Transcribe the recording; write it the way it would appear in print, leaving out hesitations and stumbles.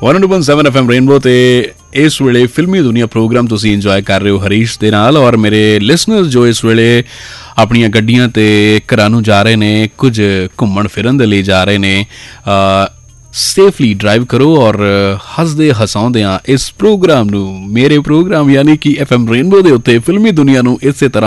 101.7 FM rainbow ਤੇ ਇਸ ਵੇਲੇ ਫਿਲਮੀ ਦੁਨੀਆ ਪ੍ਰੋਗਰਾਮ ਤੁਸੀਂ ਇੰਜੋਏ ਕਰ ਰਹੇ ਹੋ ਹਰੀਸ਼ ਦੇ ਨਾਲ। ਔਰ ਮੇਰੇ ਲਿਸਨਰਸ ਜੋ ਇਸ ਵੇਲੇ ਆਪਣੀਆਂ ਗੱਡੀਆਂ ਤੇ ਘਰਾਂ ਨੂੰ ਜਾ ਰਹੇ ਨੇ, ਕੁਝ ਘੁੰਮਣ ਫਿਰਨ ਦੇ ਲਈ ਜਾ ਰਹੇ ਨੇ, ਸੇਫਲੀ ਡਰਾਈਵ ਕਰੋ ਔਰ ਹੱਸਦੇ ਹਸਾਉਂਦਿਆਂ ਇਸ ਪ੍ਰੋਗਰਾਮ ਨੂੰ, ਮੇਰੇ ਪ੍ਰੋਗਰਾਮ ਯਾਨੀ ਕਿ FM ਰੇਨਬੋ ਦੇ ਉੱਤੇ ਫਿਲਮੀ ਦੁਨੀਆ ਨੂੰ ਇਸੇ ਤਰ੍ਹਾਂ